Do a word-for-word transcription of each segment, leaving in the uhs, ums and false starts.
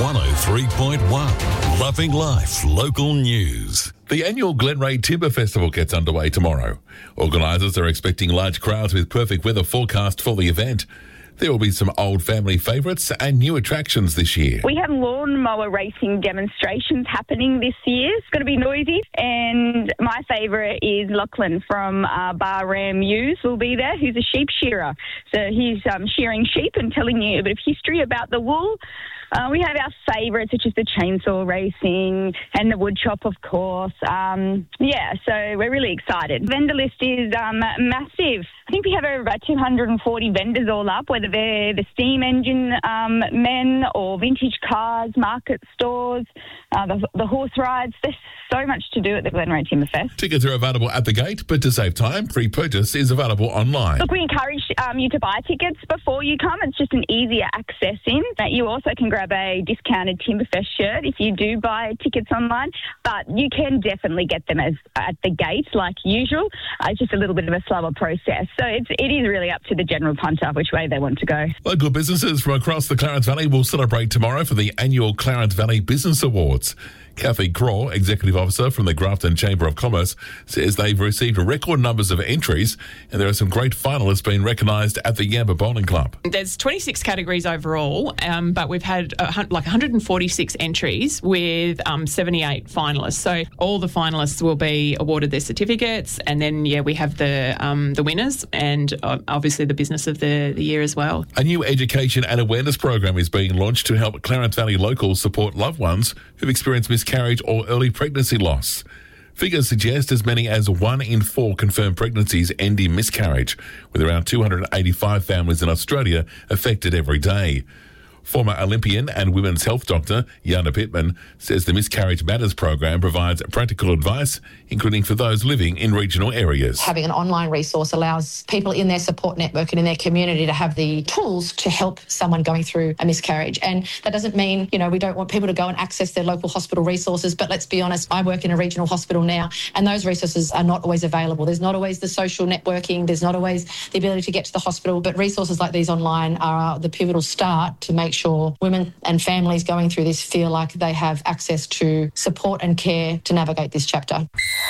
one oh three point one. Loving Life Local News. The annual Glenray Timber Festival gets underway tomorrow. Organisers are expecting large crowds with perfect weather forecast for the event. There will be some old family favourites and new attractions this year. We have lawnmower racing demonstrations happening this year. It's going to be noisy. And my favourite is Lachlan from uh, Barram Ewes will be there, who's a sheep shearer. So he's um, shearing sheep and telling you a bit of history about the wool. Uh, we have our favourites, such as the chainsaw racing and the wood chop, of course. Um, yeah, so we're really excited. Vendor list is um, massive. I think we have over about two hundred forty vendors all up, whether they're the steam engine um, men or vintage cars, market stores, uh, the, the horse rides. There's so much to do at the Glenray Timber Fest. Tickets are available at the gate, but to save time, pre-purchase is available online. Look, we encourage um, you to buy tickets before you come. It's just an easier access in. That you also can grab a discounted Timberfest shirt if you do buy tickets online, but you can definitely get them as at the gate like usual. Uh, it's just a little bit of a slower process. So it's, it is really up to the general punter which way they want to go. Local businesses from across the Clarence Valley will celebrate tomorrow for the annual Clarence Valley Business Awards. Kathy Craw, Executive Officer from the Grafton Chamber of Commerce, says they've received record numbers of entries and there are some great finalists being recognised at the Yamba Bowling Club. There's twenty-six categories overall, um, but we've had uh, like one hundred forty-six entries with um, seventy-eight finalists. So all the finalists will be awarded their certificates, and then, yeah, we have the um, the winners and uh, obviously the business of the, the year as well. A new education and awareness program is being launched to help Clarence Valley locals support loved ones who've experienced miscarriage or early pregnancy loss. Figures suggest as many as one in four confirmed pregnancies end in miscarriage, with around two hundred eighty-five families in Australia affected every day. Former Olympian and women's health doctor Yana Pittman says the Miscarriage Matters program provides practical advice, including for those living in regional areas. Having an online resource allows people in their support network and in their community to have the tools to help someone going through a miscarriage. And that doesn't mean, you know, we don't want people to go and access their local hospital resources, but let's be honest, I work in a regional hospital now and those resources are not always available. There's not always the social networking, there's not always the ability to get to the hospital, but resources like these online are the pivotal start to make sure women and families going through this feel like they have access to support and care to navigate this chapter.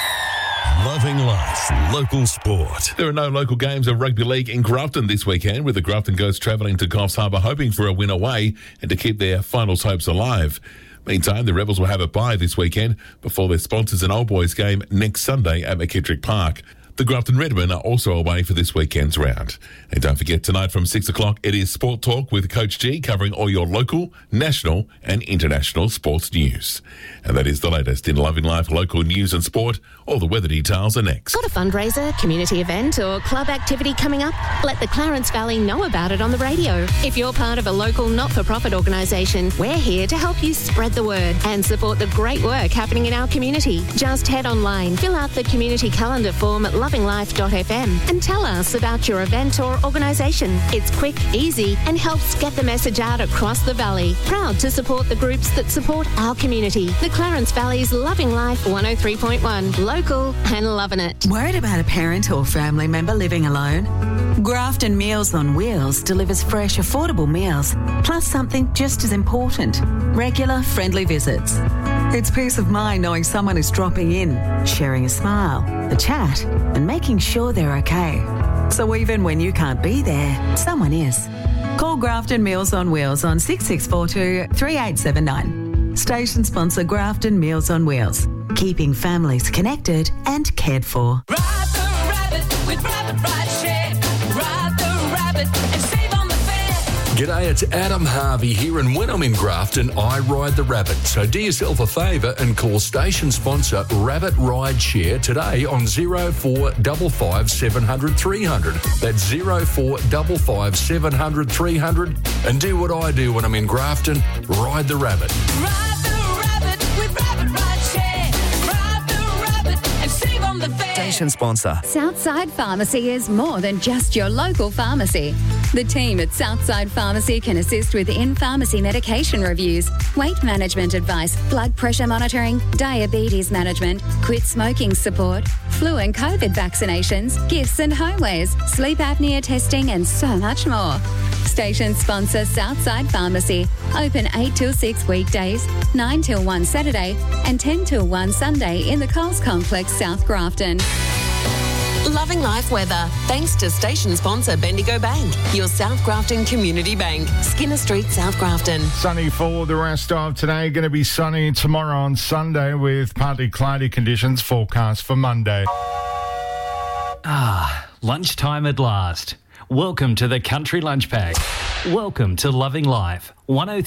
Loving Life Local Sport. There are no local games of rugby league in Grafton this weekend, with the Grafton Ghosts travelling to Coffs Harbour hoping for a win away and to keep their finals hopes alive. Meantime, the Rebels will have a bye this weekend before their sponsors an Old Boys game next Sunday at McKittrick Park. The Grafton Redmen are also away for this weekend's round. And don't forget, tonight from six o'clock, it is Sport Talk with Coach G, covering all your local, national and international sports news. And that is the latest in Loving Life local news and sport. All the weather details are next. Got a fundraiser, community event or club activity coming up? Let the Clarence Valley know about it on the radio. If you're part of a local not-for-profit organisation, we're here to help you spread the word and support the great work happening in our community. Just head online, fill out the community calendar form at loving life dot f m and tell us about your event or organisation. It's quick, easy and helps get the message out across the valley. Proud to support the groups that support our community. The Clarence Valley's Loving Life one oh three point one. Local and loving it. Worried about a parent or family member living alone? Grafton Meals on Wheels delivers fresh, affordable meals, plus something just as important, regular, friendly visits. It's peace of mind knowing someone is dropping in, sharing a smile, a chat, and making sure they're okay. So even when you can't be there, someone is. Call Grafton Meals on Wheels on six six four two, three eight seven nine. Station sponsor Grafton Meals on Wheels, keeping families connected and cared for. Ride the rabbit with Rabbit Ride Share. Ride the rabbit and save on the fare. G'day, it's Adam Harvey here, and when I'm in Grafton, I ride the Rabbit. So do yourself a favour and call station sponsor Rabbit Ride Share today on zero four five five seven hundred three hundred. That's zero four five five seven hundred three hundred. And do what I do when I'm in Grafton, ride the Rabbit. Ride the rabbit with Rabbit Ride Share. Ride the rabbit and save on the fare. Station sponsor. Southside Pharmacy is more than just your local pharmacy. The team at Southside Pharmacy can assist with in-pharmacy medication reviews, weight management advice, blood pressure monitoring, diabetes management, quit smoking support, flu and COVID vaccinations, gifts and homewares, sleep apnea testing and so much more. Station sponsor Southside Pharmacy. Open eight till six weekdays, nine till one Saturday and ten till one Sunday in the Coles Complex, South Grafton. Loving life weather, thanks to station sponsor Bendigo Bank, your South Grafton Community Bank, Skinner Street, South Grafton. Sunny for the rest of today. Going to be sunny tomorrow on Sunday with partly cloudy conditions forecast for Monday. Ah, lunchtime at last. Welcome to the Country Lunch Pack. Welcome to Loving Life. one oh